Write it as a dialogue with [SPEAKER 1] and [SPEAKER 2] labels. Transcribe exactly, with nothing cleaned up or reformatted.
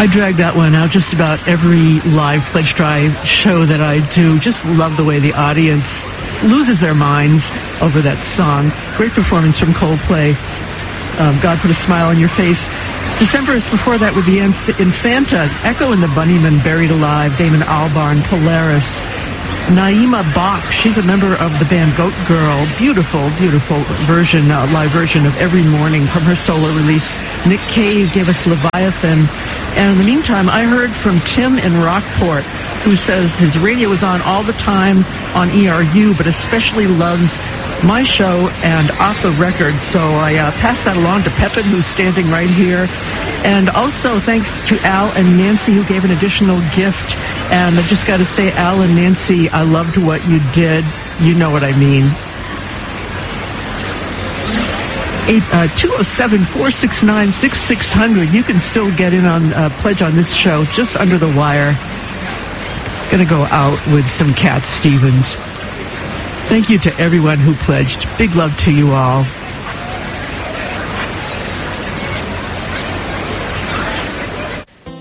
[SPEAKER 1] I drag that one out just about every live Pledge Drive show that I do. Just love the way the audience loses their minds over that song. Great performance from Coldplay. Um, God Put a Smile on Your Face. Decemberists before that would be Inf- Infanta, Echo and the Bunnymen, Buried Alive, Damon Albarn, Polaris, Naima Bach. She's a member of the band Goat Girl. Beautiful, beautiful version, uh, live version of Every Morning from her solo release. Nick Cave gave us Leviathan. And in the meantime, I heard from Tim in Rockport, who says his radio is on all the time on E R U, but especially loves my show and Off the Record. So I uh, passed that along to Pepin, who's standing right here. And also thanks to Al and Nancy, who gave an additional gift. And I just got to say, Al and Nancy, I loved what you did. You know what I mean. two oh seven, four six nine, six six zero zero. You can still get in on uh, Pledge on this show just under the wire. Gonna go out with some Cat Stevens. Thank you to everyone who pledged. Big love to you all.